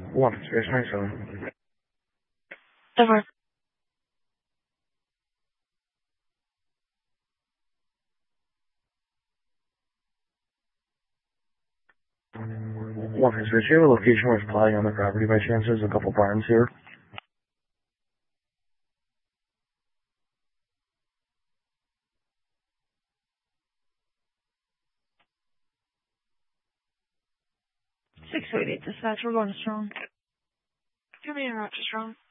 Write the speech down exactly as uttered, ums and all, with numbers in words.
One, space ninety-seven. Over. One, space, do you have a location where it's plotting on the property by chance? There's a couple barns here. six eight eight dispatch, we're going strong. Give me a route to strong.